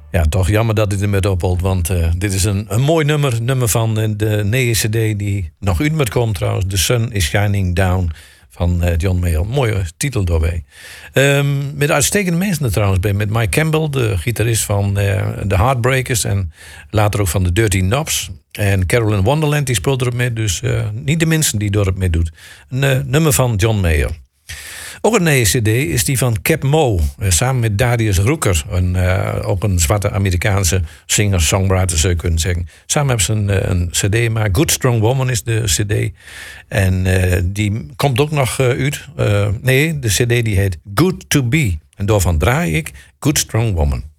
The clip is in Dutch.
Ja, toch jammer dat dit er met opholt. Want dit is een mooi nummer. Nummer van de nieuwe cd die nog uit moet komen trouwens. The Sun is Shining Down van John Mayall. Mooie titel daarbij. Met uitstekende mensen er trouwens bij. Met Mike Campbell, de gitarist van de Heartbreakers. En later ook van de Dirty Knobs. En Carolyn Wonderland die speelt erop mee. Dus niet de mensen die erop mee doet. Een nummer van John Mayall. Ook een nieuwe cd is die van Cap Moe. Samen met Darius Rucker. Ook een zwarte Amerikaanse singer-songwriter zou je kunnen zeggen. Samen hebben ze een cd, maar Good Strong Woman is de cd. En die komt ook nog uit. De cd die heet Good To Be. En daarvan draai ik Good Strong Woman.